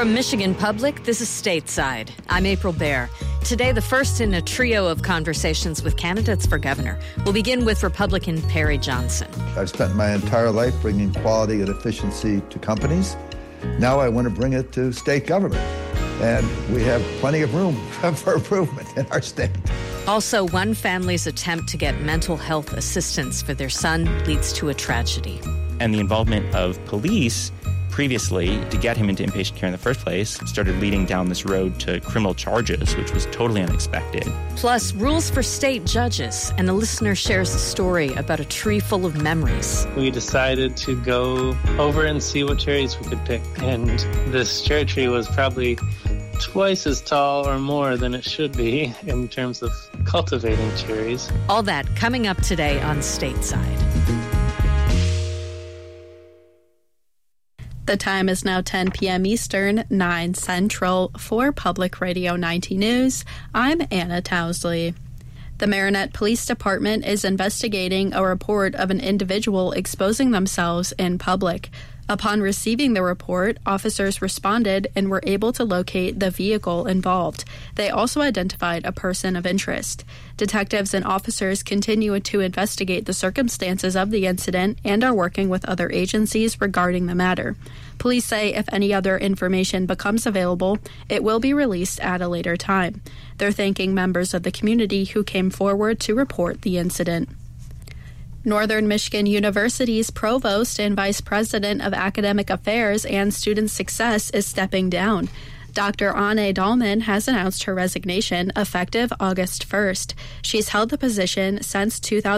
From Michigan Public, this is Stateside. I'm April Baer. Today, the first in a trio of conversations with candidates for governor. We'll begin with Republican Perry Johnson. I've spent my entire life bringing quality and efficiency to companies. Now I want to bring it to state government. And we have plenty of room for improvement in our state. Also, one family's attempt to get mental health assistance for their son leads to a tragedy. And the involvement of police previously to get him into inpatient care in the first place started leading down this road to criminal charges, which was totally unexpected. Plus, rules for state judges, and a listener shares a story about a tree full of memories. We decided to go over and see what cherries we could pick, and this cherry tree was probably twice as tall or more than it should be in terms of cultivating cherries. All that coming up today on Stateside. The time is now 10 p.m. Eastern, 9 Central. For Public Radio 90 News, I'm Anna Towsley. The Marinette Police Department is investigating a report of an individual exposing themselves in public. Upon receiving the report, officers responded and were able to locate the vehicle involved. They also identified a person of interest. Detectives and officers continue to investigate the circumstances of the incident and are working with other agencies regarding the matter. Police say if any other information becomes available, it will be released at a later time. They're thanking members of the community who came forward to report the incident. Northern Michigan University's provost and vice president of academic affairs and student success is stepping down. Dr. Anne Dahlman has announced her resignation effective August 1st. She's held the position since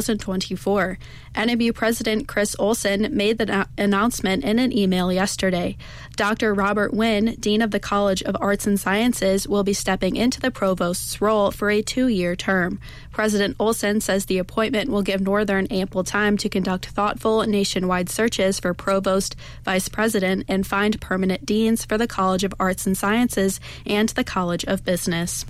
2024. NMU President Chris Olson made the announcement in an email yesterday. Dr. Robert Wynn, Dean of the College of Arts and Sciences, will be stepping into the provost's role for a 2-year term. President Olson says the appointment will give Northern ample time to conduct thoughtful nationwide searches for provost, vice president, and find permanent deans for the College of Arts and Sciences and the College of Business.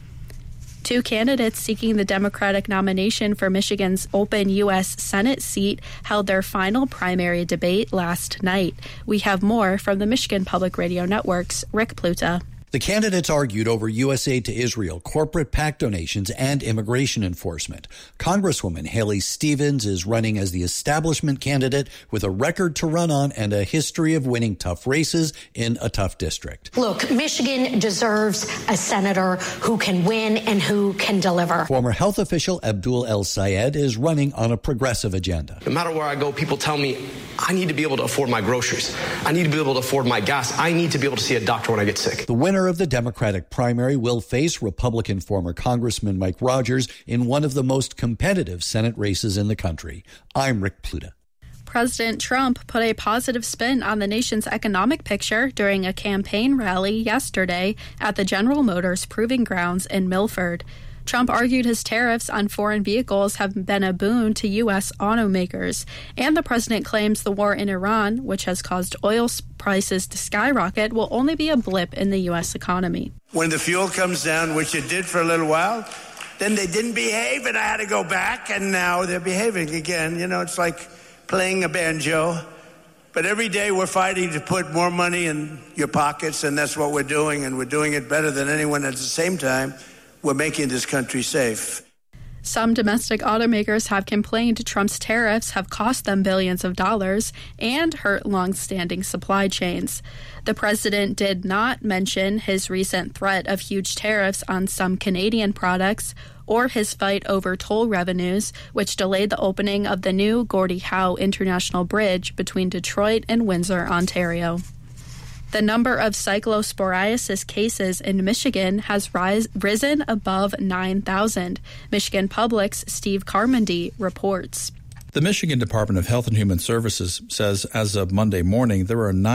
2 candidates seeking the Democratic nomination for Michigan's open U.S. Senate seat held their final primary debate last night. We have more from the Michigan Public Radio Network's Rick Pluta. The candidates argued over U.S. aid to Israel, corporate PAC donations, and immigration enforcement. Congresswoman Haley Stevens is running as the establishment candidate with a record to run on and a history of winning tough races in a tough district. Look, Michigan deserves a senator who can win and who can deliver. Former health official Abdul El Sayed is running on a progressive agenda. No matter where I go, people tell me I need to be able to afford my groceries. I need to be able to afford my gas. I need to be able to see a doctor when I get sick. The winner of the Democratic primary will face Republican former Congressman Mike Rogers in one of the most competitive Senate races in the country. I'm Rick Pluta. President Trump put a positive spin on the nation's economic picture during a campaign rally yesterday at the General Motors Proving Grounds in Milford. Trump argued his tariffs on foreign vehicles have been a boon to U.S. automakers, and the president claims the war in Iran, which has caused oil prices to skyrocket, will only be a blip in the U.S. economy. When the fuel comes down, which it did for a little while, then they didn't behave, and I had to go back, and now they're behaving again. You know, it's like playing a banjo. But every day we're fighting to put more money in your pockets, and that's what we're doing, and we're doing it better than anyone. At the same time, we're making this country safe. Some domestic automakers have complained Trump's tariffs have cost them billions of dollars and hurt long-standing supply chains. The president did not mention his recent threat of huge tariffs on some Canadian products or his fight over toll revenues, which delayed the opening of the new Gordie Howe International Bridge between Detroit and Windsor, Ontario. The number of cyclosporiasis cases in Michigan has risen above 9,000. Michigan Public's Steve Carmody reports. The Michigan Department of Health and Human Services says as of Monday morning, there are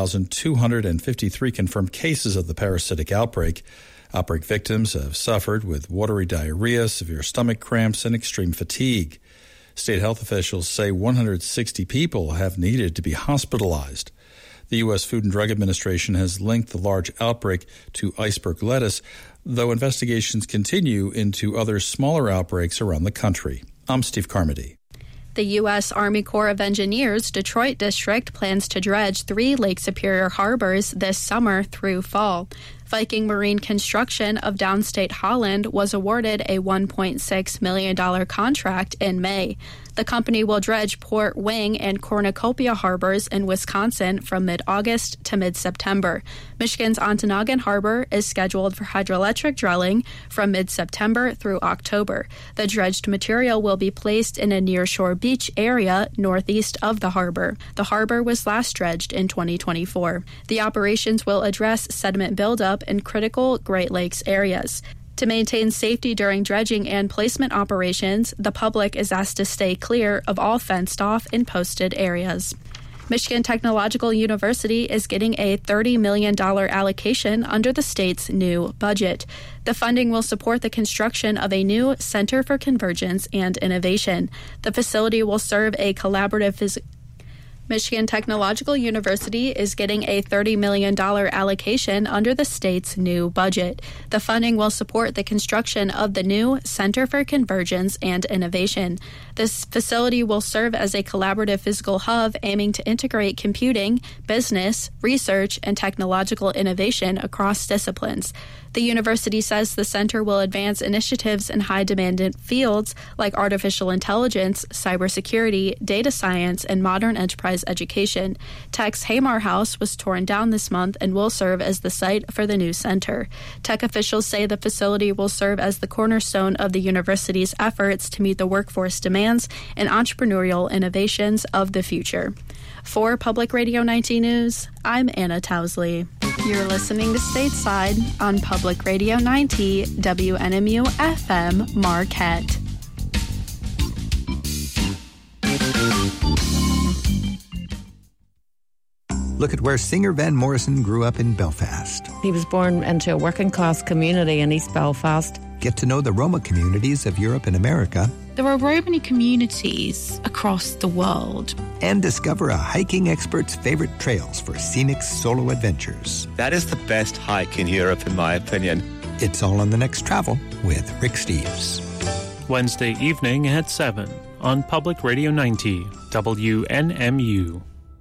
9,253 confirmed cases of the parasitic outbreak. Outbreak victims have suffered with watery diarrhea, severe stomach cramps, and extreme fatigue. State health officials say 160 people have needed to be hospitalized. The U.S. Food and Drug Administration has linked the large outbreak to iceberg lettuce, though investigations continue into other smaller outbreaks around the country. I'm Steve Carmody. The U.S. Army Corps of Engineers Detroit District plans to dredge 3 Lake Superior harbors this summer through fall. Viking Marine Construction of downstate Holland was awarded a $1.6 million contract in May. The company will dredge Port Wing and Cornucopia harbors in Wisconsin from mid-August to mid-September. Michigan's Ontonagon Harbor is scheduled for hydroelectric drilling from mid-September through October. The dredged material will be placed in a nearshore beach area northeast of the harbor. The harbor was last dredged in 2024. The operations will address sediment buildup in critical Great Lakes areas. To maintain safety during dredging and placement operations, the public is asked to stay clear of all fenced-off and posted areas. Michigan Technological University is getting a $30 million allocation under the state's new budget. The funding will support the construction of a new Center for Convergence and Innovation. The facility will serve a collaborative Michigan Technological University is getting a $30 million allocation under the state's new budget. The funding will support the construction of the new Center for Convergence and Innovation. This facility will serve as a collaborative physical hub aiming to integrate computing, business, research, and technological innovation across disciplines. The university says the center will advance initiatives in high-demand fields like artificial intelligence, cybersecurity, data science, and modern enterprise education. Tech's Hamar House was torn down this month and will serve as the site for the new center. Tech officials say the facility will serve as the cornerstone of the university's efforts to meet the workforce demands and entrepreneurial innovations of the future. For Public Radio 19 News, I'm Anna Towsley. You're listening to Stateside on Public Radio 90 WNMU FM Marquette. Look at where singer Van Morrison grew up in Belfast. He was born into a working-class community in East Belfast. Get to know the Roma communities of Europe and America. There are Romani communities across the world. And discover a hiking expert's favorite trails for scenic solo adventures. That is the best hike in Europe, in my opinion. It's all on The Next Travel with Rick Steves. Wednesday evening at 7 on Public Radio 90 WNMU.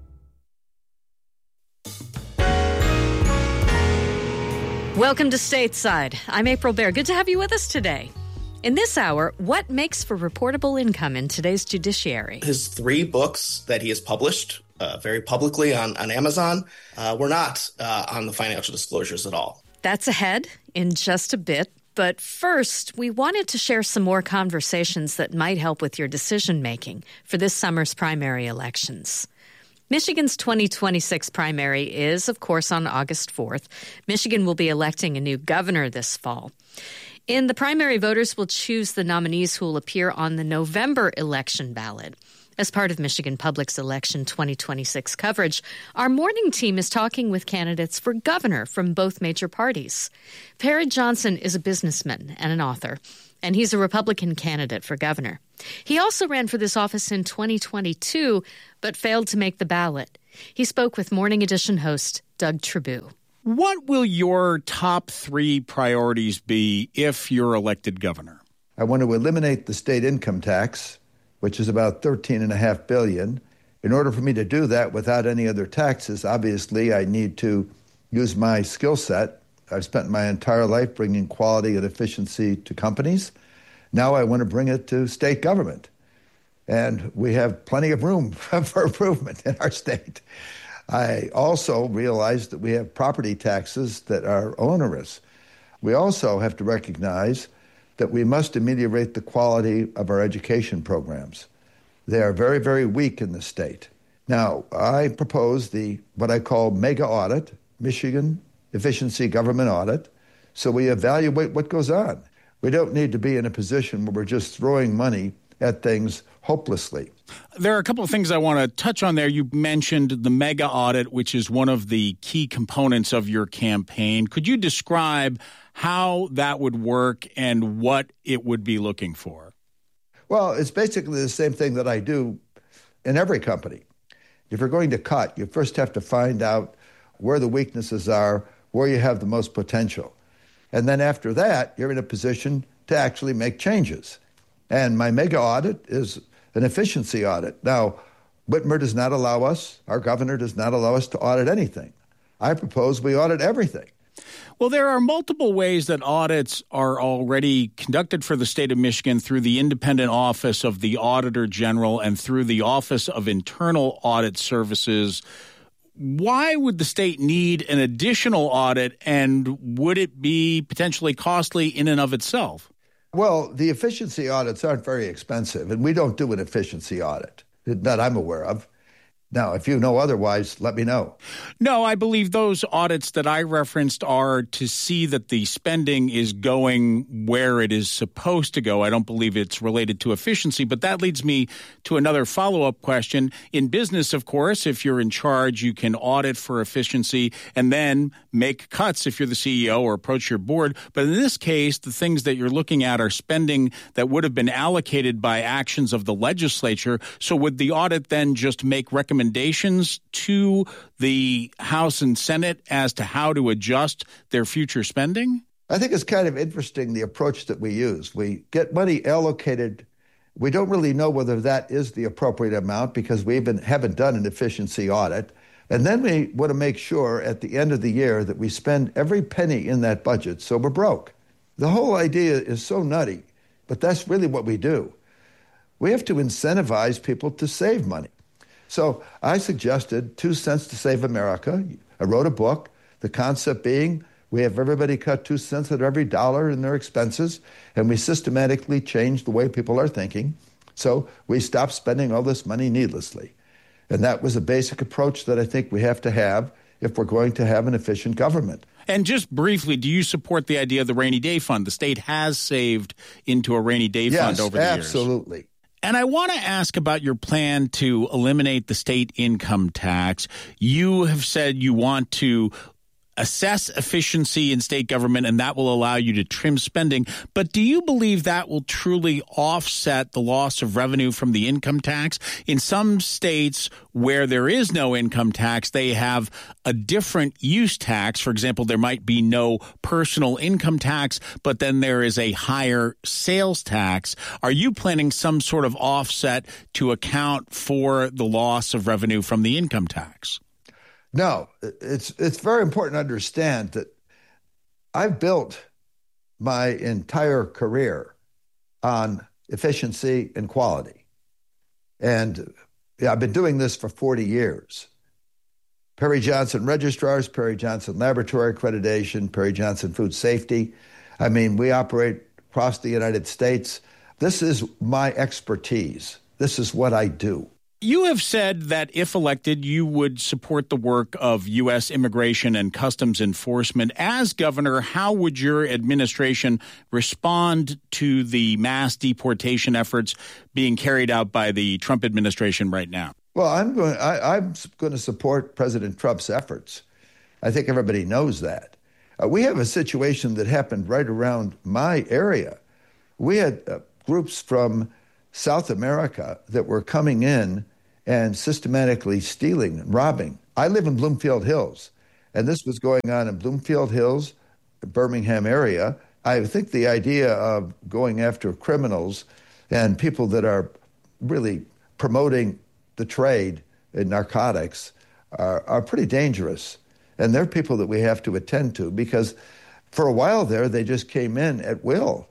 Welcome to Stateside. I'm April Baer. Good to have you with us today. In this hour, what makes for reportable income in today's judiciary? His 3 books that he has published very publicly on Amazon were not on the financial disclosures at all. That's ahead in just a bit. But first, we wanted to share some more conversations that might help with your decision-making for this summer's primary elections. Michigan's 2026 primary is, of course, on August 4th. Michigan will be electing a new governor this fall. In the primary, voters will choose the nominees who will appear on the November election ballot. As part of Michigan Public's Election 2026 coverage, our morning team is talking with candidates for governor from both major parties. Perry Johnson is a businessman and an author, and he's a Republican candidate for governor. He also ran for this office in 2022, but failed to make the ballot. He spoke with Morning Edition host Doug Tribou. What will your top 3 priorities be if you're elected governor? I want to eliminate the state income tax, which is about $13.5 billion. In order for me to do that without any other taxes, obviously I need to use my skill set. I've spent my entire life bringing quality and efficiency to companies. Now I want to bring it to state government. And we have plenty of room for improvement in our state. I also realize that we have property taxes that are onerous. We also have to recognize that we must ameliorate the quality of our education programs. They are very, very weak in the state. Now, I propose what I call mega audit, Michigan Efficiency Government Audit, so we evaluate what goes on. We don't need to be in a position where we're just throwing money at things hopelessly. There are a couple of things I want to touch on there. You mentioned the mega audit, which is one of the key components of your campaign. Could you describe how that would work and what it would be looking for? Well, it's basically the same thing that I do in every company. If you're going to cut, you first have to find out where the weaknesses are, where you have the most potential. And then after that, you're in a position to actually make changes. And my mega audit is an efficiency audit. Now, Whitmer does not allow us, our governor does not allow us to audit anything. I propose we audit everything. Well, there are multiple ways that audits are already conducted for the state of Michigan through the Independent Office of the Auditor General and through the Office of Internal Audit Services. Why would the state need an additional audit, and would it be potentially costly in and of itself? Well, the efficiency audits aren't very expensive, and we don't do an efficiency audit that I'm aware of. Now, if you know otherwise, let me know. No, I believe those audits that I referenced are to see that the spending is going where it is supposed to go. I don't believe it's related to efficiency, but that leads me to another follow-up question. In business, of course, if you're in charge, you can audit for efficiency and then make cuts if you're the CEO or approach your board. But in this case, the things that you're looking at are spending that would have been allocated by actions of the legislature. So would the audit then just make recommendations to the House and Senate as to how to adjust their future spending? I think it's kind of interesting, the approach that we use. We get money allocated. We don't really know whether that is the appropriate amount because we haven't done an efficiency audit. And then we want to make sure at the end of the year that we spend every penny in that budget so we're broke. The whole idea is so nutty, but that's really what we do. We have to incentivize people to save money. So I suggested 2 cents to save America. I wrote a book, the concept being we have everybody cut 2 cents out of every dollar in their expenses, and we systematically change the way people are thinking. So we stop spending all this money needlessly. And that was a basic approach that I think we have to have if we're going to have an efficient government. And just briefly, do you support the idea of the rainy day fund? The state has saved into a rainy day fund over the years. Yes, absolutely. And I want to ask about your plan to eliminate the state income tax. You have said you want to assess efficiency in state government, and that will allow you to trim spending. But do you believe that will truly offset the loss of revenue from the income tax? In some states where there is no income tax, they have a different use tax. For example, there might be no personal income tax, but then there is a higher sales tax. Are you planning some sort of offset to account for the loss of revenue from the income tax? No, it's very important to understand that I've built my entire career on efficiency and quality. And I've been doing this for 40 years. Perry Johnson Registrars, Perry Johnson Laboratory Accreditation, Perry Johnson Food Safety. I mean, we operate across the United States. This is my expertise. This is what I do. You have said that if elected, you would support the work of U.S. Immigration and Customs Enforcement. As governor, how would your administration respond to the mass deportation efforts being carried out by the Trump administration right now? Well, I'm going to support President Trump's efforts. I think everybody knows that. We have a situation that happened right around my area. We had groups from South America that were coming in and systematically stealing and robbing. I live in Bloomfield Hills, and this was going on in Bloomfield Hills, the Birmingham area. I think the idea of going after criminals and people that are really promoting the trade in narcotics are pretty dangerous. And they're people that we have to attend to because for a while there, they just came in at will.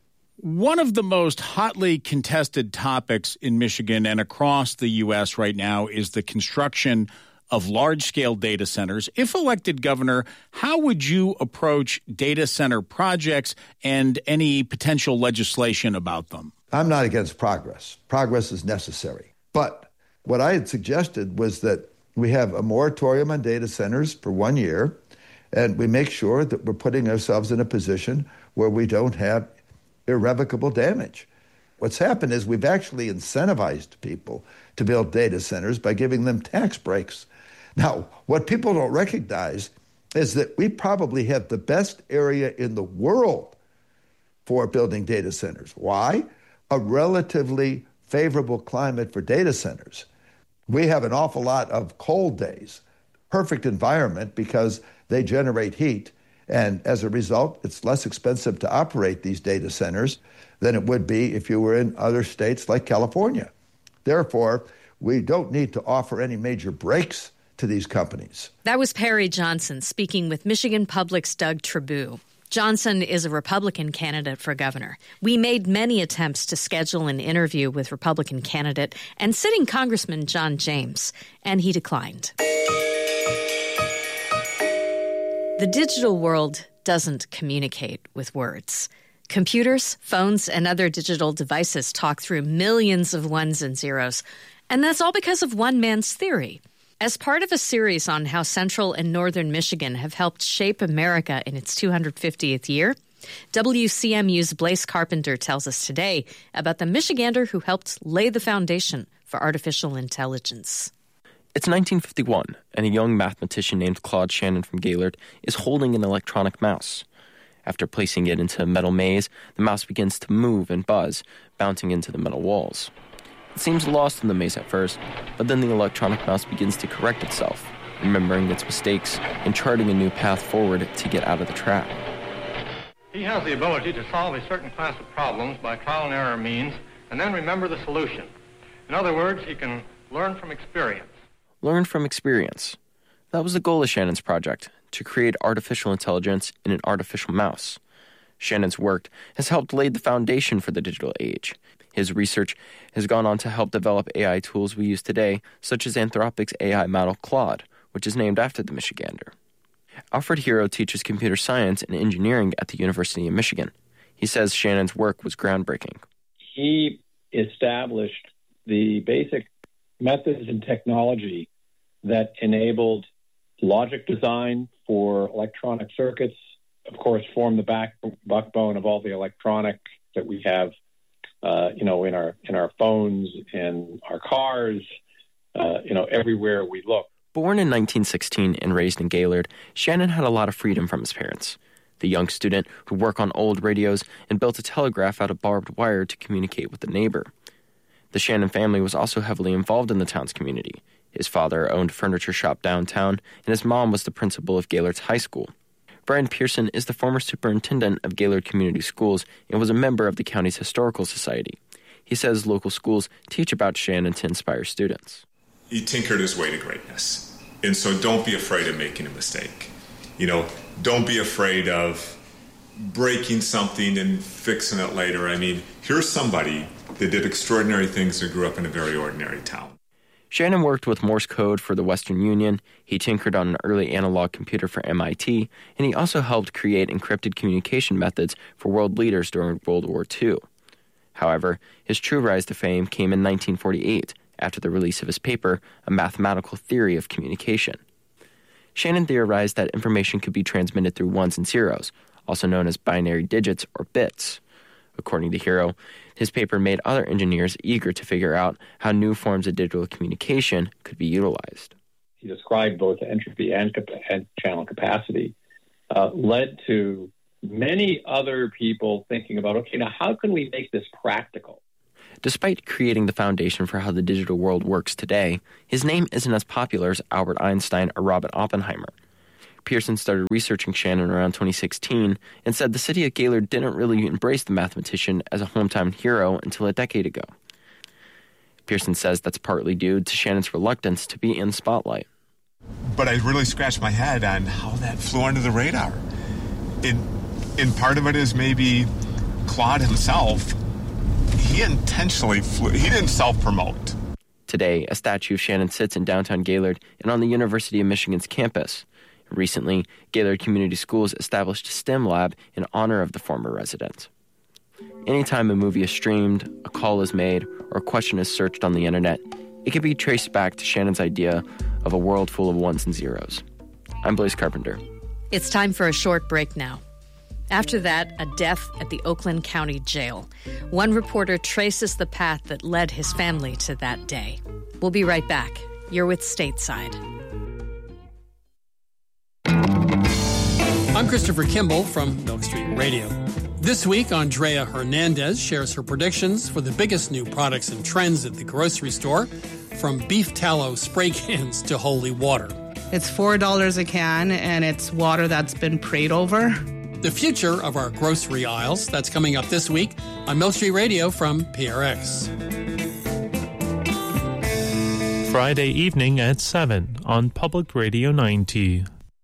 One of the most hotly contested topics in Michigan and across the U.S. right now is the construction of large-scale data centers. If elected governor, how would you approach data center projects and any potential legislation about them? I'm not against progress. Progress is necessary. But what I had suggested was that we have a moratorium on data centers for 1 year, and we make sure that we're putting ourselves in a position where we don't have irrevocable damage. What's happened is we've actually incentivized people to build data centers by giving them tax breaks. Now, what people don't recognize is that we probably have the best area in the world for building data centers. Why? A relatively favorable climate for data centers. We have an awful lot of cold days, perfect environment because they generate heat. And as a result, it's less expensive to operate these data centers than it would be if you were in other states like California. Therefore, we don't need to offer any major breaks to these companies. That was Perry Johnson speaking with Michigan Public's Doug Trabue. Johnson is a Republican candidate for governor. We made many attempts to schedule an interview with Republican candidate and sitting Congressman John James, and he declined. The digital world doesn't communicate with words. Computers, phones, and other digital devices talk through millions of ones and zeros, and that's all because of one man's theory. As part of a series on how Central and Northern Michigan have helped shape America in its 250th year, WCMU's Blaise Carpenter tells us today about the Michigander who helped lay the foundation for artificial intelligence. It's 1951, and a young mathematician named Claude Shannon from Gaylord is holding an electronic mouse. After placing it into a metal maze, the mouse begins to move and buzz, bouncing into the metal walls. It seems lost in the maze at first, but then the electronic mouse begins to correct itself, remembering its mistakes and charting a new path forward to get out of the trap. He has the ability to solve a certain class of problems by trial and error means and then remember the solution. In other words, he can learn from experience. Learn from experience. That was the goal of Shannon's project, to create artificial intelligence in an artificial mouse. Shannon's work has helped lay the foundation for the digital age. His research has gone on to help develop AI tools we use today, such as Anthropic's AI model Claude, which is named after the Michigander. Alfred Hero teaches computer science and engineering at the University of Michigan. He says Shannon's work was groundbreaking. He established the basic methods and technology that enabled logic design for electronic circuits, of course, form the backbone of all the electronic that we have in our phones and our cars, everywhere we look. Born in 1916 and raised in Gaylord, Shannon had a lot of freedom from his parents. The young student who worked on old radios and built a telegraph out of barbed wire to communicate with the neighbor. The Shannon family was also heavily involved in the town's community. His father owned a furniture shop downtown, and his mom was the principal of Gaylord's high school. Brian Pearson is the former superintendent of Gaylord Community Schools and was a member of the county's historical society. He says local schools teach about Shannon to inspire students. He tinkered his way to greatness. And so don't be afraid of making a mistake. Don't be afraid of breaking something and fixing it later. I mean, here's somebody that did extraordinary things and grew up in a very ordinary town. Shannon worked with Morse code for the Western Union, he tinkered on an early analog computer for MIT, and he also helped create encrypted communication methods for world leaders during World War II. However, his true rise to fame came in 1948, after the release of his paper, A Mathematical Theory of Communication. Shannon theorized that information could be transmitted through ones and zeros, also known as binary digits or bits. According to Hero, his paper made other engineers eager to figure out how new forms of digital communication could be utilized. He described both entropy and channel capacity, led to many other people thinking about, okay, now how can we make this practical? Despite creating the foundation for how the digital world works today, his name isn't as popular as Albert Einstein or Robert Oppenheimer. Pearson started researching Shannon around 2016 and said the city of Gaylord didn't really embrace the mathematician as a hometown hero until a decade ago. Pearson says that's partly due to Shannon's reluctance to be in the spotlight. But I really scratched my head on how that flew under the radar. And part of it is maybe Claude himself, he intentionally flew, he didn't self-promote. Today, a statue of Shannon sits in downtown Gaylord and on the University of Michigan's campus. Recently, Gaylord Community Schools established a STEM lab in honor of the former resident. Anytime a movie is streamed, a call is made, or a question is searched on the internet, it can be traced back to Shannon's idea of a world full of ones and zeros. I'm Blaise Carpenter. It's time for a short break now. After that, a death at the Oakland County Jail. One reporter traces the path that led his family to that day. We'll be right back. You're with Stateside. I'm Christopher Kimball from Milk Street Radio. This week, Andrea Hernandez shares her predictions for the biggest new products and trends at the grocery store, from beef tallow spray cans to holy water. It's $4 a can, and it's water that's been prayed over. The future of our grocery aisles, that's coming up this week on Milk Street Radio from PRX. Friday evening at 7 on Public Radio 90.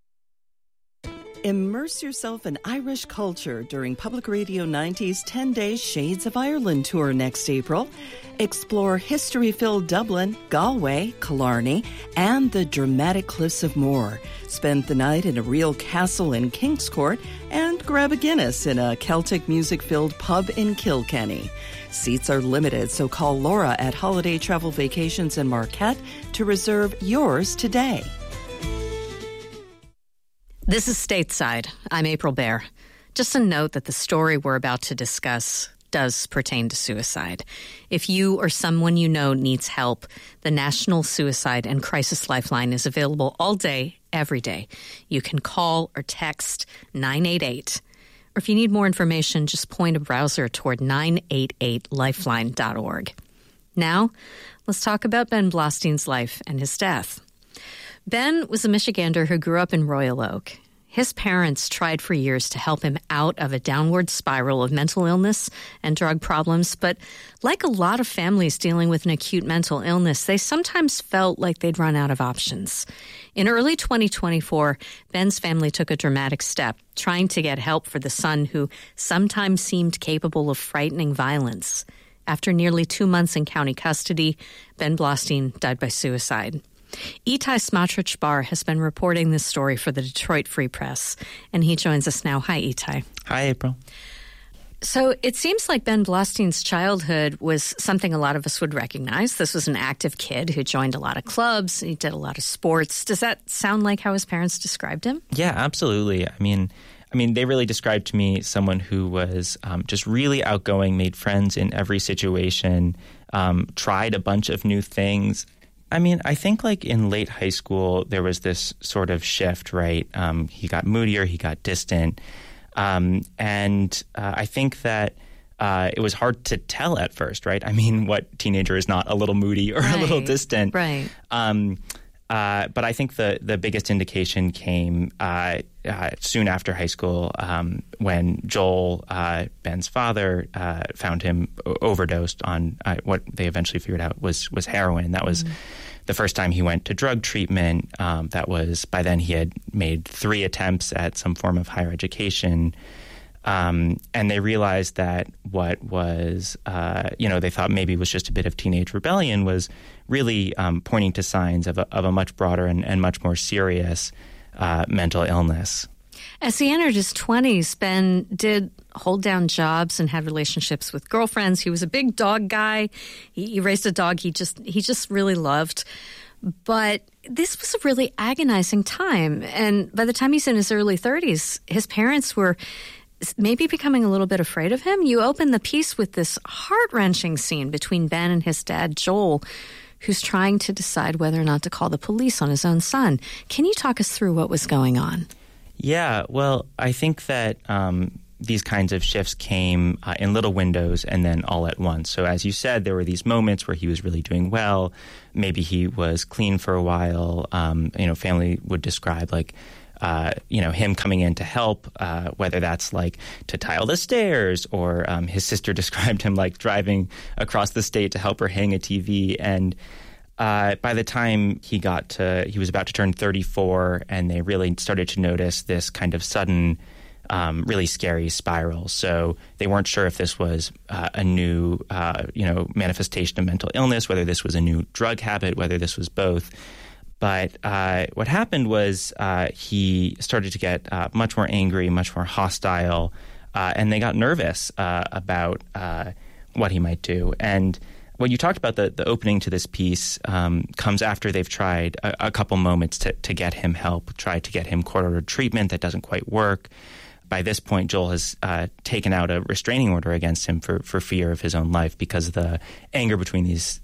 Immerse yourself in Irish culture during Public Radio 90's 10-day Shades of Ireland tour next April. Explore history-filled Dublin, Galway, Killarney, and the dramatic Cliffs of Moher. Spend the night in a real castle in Kingscourt and grab a Guinness in a Celtic music-filled pub in Kilkenny. Seats are limited, so call Laura at Holiday Travel Vacations in Marquette to reserve yours today. This is Stateside. I'm April Baer. Just a note that the story we're about to discuss does pertain to suicide. If you or someone you know needs help, the National Suicide and Crisis Lifeline is available all day, every day. You can call or text 988. Or if you need more information, just point a browser toward 988lifeline.org. Now, let's talk about Ben Blostein's life and his death. Ben was a Michigander who grew up in Royal Oak. His parents tried for years to help him out of a downward spiral of mental illness and drug problems, but like a lot of families dealing with an acute mental illness, they sometimes felt like they'd run out of options. In early 2024, Ben's family took a dramatic step, trying to get help for the son who sometimes seemed capable of frightening violence. After nearly 2 months in county custody, Ben Blostein died by suicide. Itai Smotrich-Bar has been reporting this story for the Detroit Free Press, and he joins us now. Hi, Itai. Hi, April. So it seems like Ben Blostein's childhood was something a lot of us would recognize. This was an active kid who joined a lot of clubs. He did a lot of sports. Does that sound like how his parents described him? Yeah, absolutely. I mean, they really described to me someone who was just really outgoing, made friends in every situation, tried a bunch of new things. I mean, I think like in late high school, there was this sort of shift, right? He got moodier, he got distant. And I think that it was hard to tell at first, right? I mean, what teenager is not a little moody or a little distant? Right. But I think the biggest indication came soon after high school when Joel, Ben's father, found him overdosed on what they eventually figured out was heroin. That was the first time he went to drug treatment. That was, by then he had made 3 attempts at some form of higher education. And they realized that what was, they thought maybe was just a bit of teenage rebellion was really pointing to signs of a much broader and much more serious mental illness. As he entered his 20s, Ben did hold down jobs and had relationships with girlfriends. He was a big dog guy. He raised a dog he just really loved. But this was a really agonizing time. And by the time he's in his early 30s, his parents were maybe becoming a little bit afraid of him. You open the piece with this heart-wrenching scene between Ben and his dad, Joel, who's trying to decide whether or not to call the police on his own son. Can you talk us through what was going on? Yeah, well, I think that these kinds of shifts came in little windows and then all at once. So as you said, there were these moments where he was really doing well. Maybe he was clean for a while. Family would describe like him coming in to help, whether that's like to tile the stairs or his sister described him like driving across the state to help her hang a TV. And by the time he was about to turn 34, and they really started to notice this kind of sudden, really scary spiral. So they weren't sure if this was a new, manifestation of mental illness, whether this was a new drug habit, whether this was both. But what happened was he started to get much more angry, much more hostile, and they got nervous about what he might do. And what you talked about, the opening to this piece, comes after they've tried a couple moments to get him help, tried to get him court-ordered treatment that doesn't quite work. By this point, Joel has taken out a restraining order against him for fear of his own life because the anger between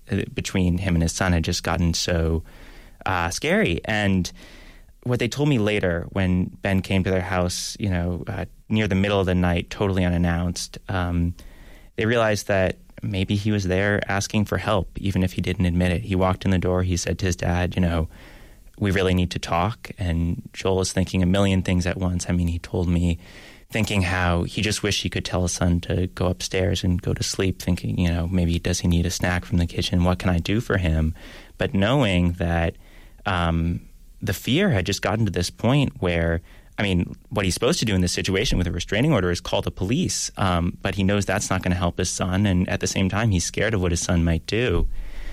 him and his son had just gotten so scary. And what they told me later when Ben came to their house, near the middle of the night, totally unannounced, they realized that maybe he was there asking for help, even if he didn't admit it. He walked in the door, he said to his dad, we really need to talk. And Joel is thinking a million things at once. I mean, he told me thinking how he just wished he could tell his son to go upstairs and go to sleep, thinking, maybe does he need a snack from the kitchen? What can I do for him? But knowing that the fear had just gotten to this point where, what he's supposed to do in this situation with a restraining order is call the police. But he knows that's not going to help his son. And at the same time, he's scared of what his son might do.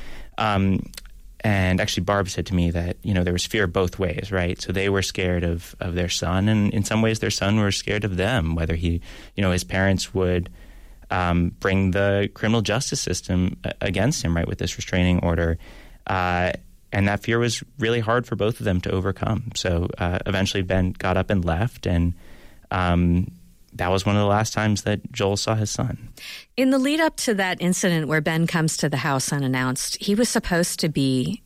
And actually, Barb said to me that, there was fear both ways, right? So they were scared of their son, and in some ways their son was scared of them, whether his parents would bring the criminal justice system against him, right, with this restraining order. And that fear was really hard for both of them to overcome. So eventually Ben got up and left, and that was one of the last times that Joel saw his son. In the lead up to that incident where Ben comes to the house unannounced, he was supposed to be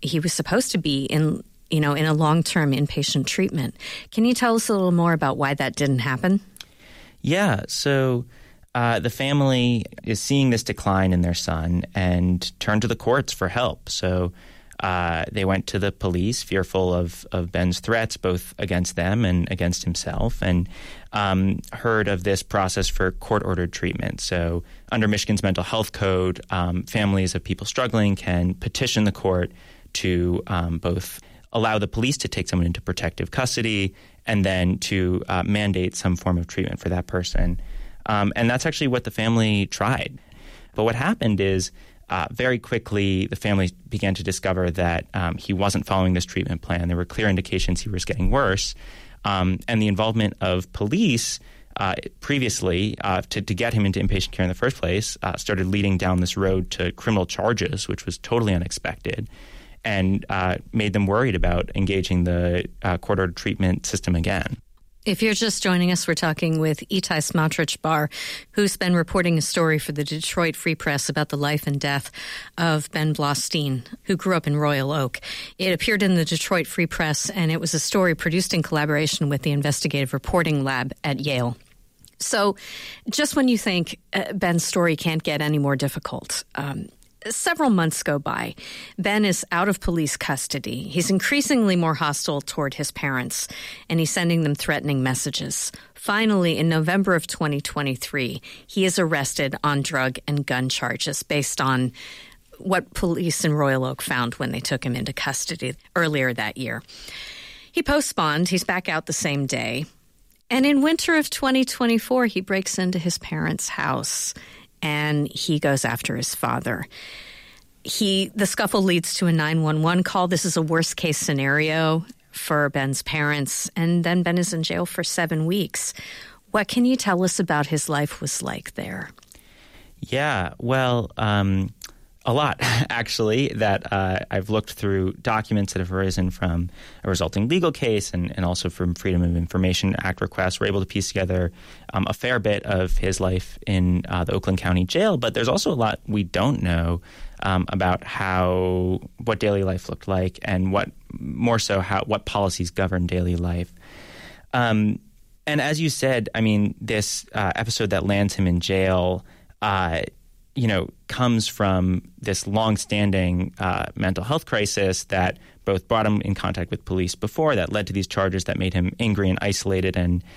in a long-term inpatient treatment. Can you tell us a little more about why that didn't happen? Yeah, so the family is seeing this decline in their son and turned to the courts for help. So they went to the police, fearful of Ben's threats, both against them and against himself, and heard of this process for court-ordered treatment. So under Michigan's mental health code, families of people struggling can petition the court to both allow the police to take someone into protective custody and then to mandate some form of treatment for that person. And that's actually what the family tried. But what happened is very quickly the family began to discover that he wasn't following this treatment plan. There were clear indications he was getting worse. And the involvement of police previously to get him into inpatient care in the first place started leading down this road to criminal charges, which was totally unexpected, and made them worried about engaging the court-ordered treatment system again. If you're just joining us, we're talking with Itai Smotrich-Bar, who's been reporting a story for the Detroit Free Press about the life and death of Ben Blostein, who grew up in Royal Oak. It appeared in the Detroit Free Press, and it was a story produced in collaboration with the Investigative Reporting Lab at Yale. So just when you think Ben's story can't get any more difficult, several months go by. Ben is out of police custody. He's increasingly more hostile toward his parents, and he's sending them threatening messages. Finally, in November of 2023, he is arrested on drug and gun charges based on what police in Royal Oak found when they took him into custody earlier that year. He posts bond. He's back out the same day. And in winter of 2024, he breaks into his parents' house and he goes after his father. The scuffle leads to a 911 call. This is a worst-case scenario for Ben's parents, and then Ben is in jail for 7 weeks. What can you tell us about his life was like there? Yeah, well, a lot, actually, that I've looked through documents that have arisen from a resulting legal case and also from Freedom of Information Act requests. We're able to piece together a fair bit of his life in the Oakland County Jail, but there's also a lot we don't know about what daily life looked like and what policies govern daily life. And as you said, this episode that lands him in jail comes from this long-standing mental health crisis that both brought him in contact with police before, that led to these charges that made him angry and isolated and